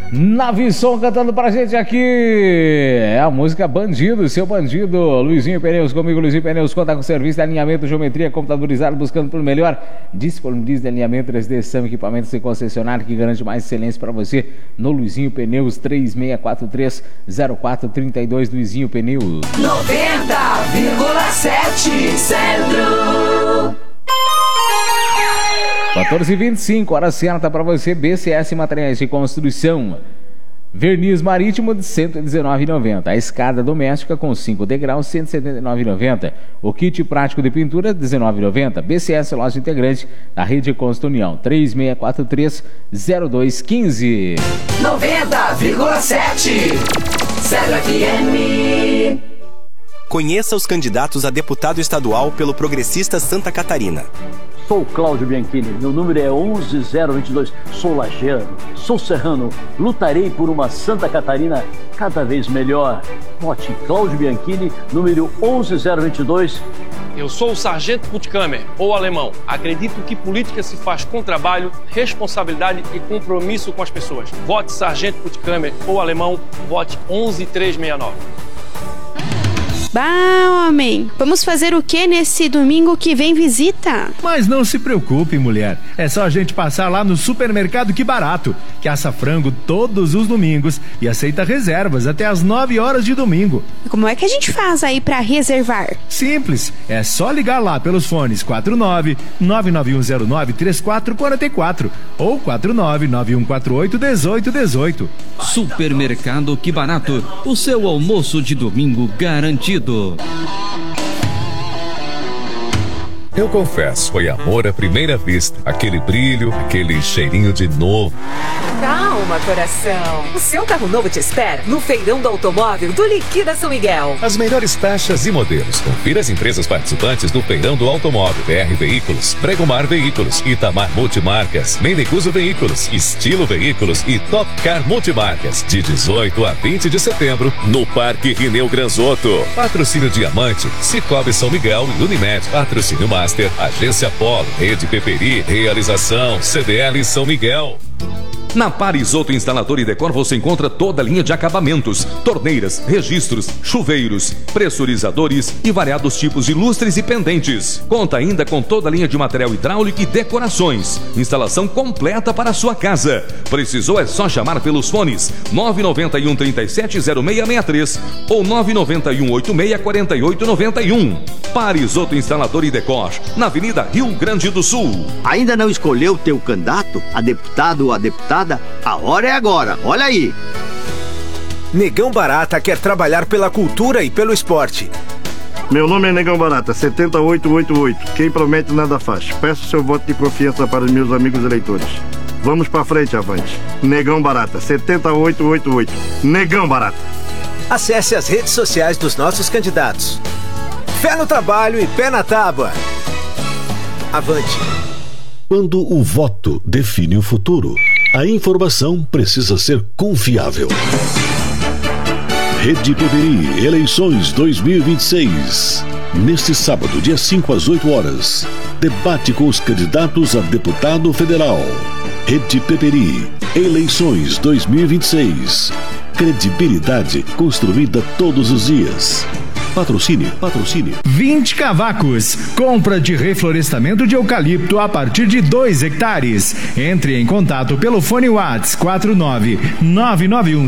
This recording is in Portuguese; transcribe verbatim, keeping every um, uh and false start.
Navisson cantando pra gente aqui. É a música Bandido, seu bandido. Luizinho Pneus, comigo Luizinho Pneus, conta com serviço de alinhamento, geometria computadorizada, buscando pelo melhor. Disponibiliza de alinhamento três D, S A M, equipamentos e concessionário que garante mais excelência pra você no Luizinho Pneus. Três seis quatro três zero quatro três dois. Luizinho Pneus noventa vírgula sete Centro. quatorze e vinte e cinco, hora certa para você. B C S Materiais de Construção. Verniz marítimo de cento e dezenove reais e noventa centavos. A escada doméstica com cinco degraus, cento e setenta e nove reais e noventa centavos. O kit prático de pintura, dezenove reais e noventa centavos. B C S, loja integrante da Rede Consta União. três seis quatro três zero dois um cinco. noventa vírgula sete Zero F M. Conheça os candidatos a deputado estadual pelo Progressista Santa Catarina. Sou Cláudio Bianchini, meu número é onze zero vinte e dois. Sou lajeano, sou serrano, lutarei por uma Santa Catarina cada vez melhor. Vote Cláudio Bianchini, número onze zero vinte e dois. Eu sou o Sargento Puttkamer, ou alemão. Acredito que política se faz com trabalho, responsabilidade e compromisso com as pessoas. Vote Sargento Puttkamer, ou alemão, vote onze três seis nove. Bah, homem, vamos fazer o que nesse domingo que vem visita? Mas não se preocupe, mulher. É só a gente passar lá no Supermercado Que Barato, que assa frango todos os domingos e aceita reservas até às nove horas de domingo. Como é que a gente faz aí pra reservar? Simples, é só ligar lá pelos fones quatro nove nove nove um zero nove três quatro quatro quatro ou quatro nove nove um quatro oito um oito um oito. Supermercado Que Barato, o seu almoço de domingo garantido. Eu confesso, foi amor à primeira vista. Aquele brilho, aquele cheirinho de novo. Calma, coração. O seu carro novo te espera no Feirão do Automóvel do Liquida São Miguel. As melhores taxas e modelos. Confira as empresas participantes do Feirão do Automóvel. B R Veículos, Bregomar Veículos, Itamar Multimarcas, Mendeguso Veículos, Estilo Veículos e Top Car Multimarcas. De dezoito a vinte de setembro, no Parque Rineu Granzotto. Patrocínio Diamante, Cicobi São Miguel e Unimed. Patrocínio Master, Agência Polo, Rede Peperi, Realização, C D L São Miguel. Na Parisoto Instalador e Decor você encontra toda a linha de acabamentos, torneiras, registros, chuveiros, pressurizadores e variados tipos de lustres e pendentes. Conta ainda com toda a linha de material hidráulico e decorações. Instalação completa para a sua casa. Precisou é só chamar pelos fones nove nove um três sete zero seis seis três ou nove nove um oito seis quatro oito nove um. Parisoto Instalador e Decor, na Avenida Rio Grande do Sul. Ainda não escolheu o teu candidato, a deputado ou a deputada? A hora é agora, olha aí. Negão Barata quer trabalhar pela cultura e pelo esporte. Meu nome é Negão Barata, sete oito oito oito. Quem promete nada faz. Peço seu voto de confiança para os meus amigos eleitores. Vamos pra frente, avante. Negão Barata, sete oito oito oito. Negão Barata. Acesse as redes sociais dos nossos candidatos. Fé no trabalho e pé na tábua. Avante. Quando o voto define o futuro, a informação precisa ser confiável. Rede Peperi, eleições dois mil e vinte e seis. Neste sábado, dia cinco às oito horas, debate com os candidatos a deputado federal. Rede Peperi, eleições dois mil e vinte e seis. Credibilidade construída todos os dias. Patrocínio, patrocínio. vinte cavacos. Compra de reflorestamento de eucalipto a partir de dois hectares. Entre em contato pelo fone WhatsApp quatro nove nove nove um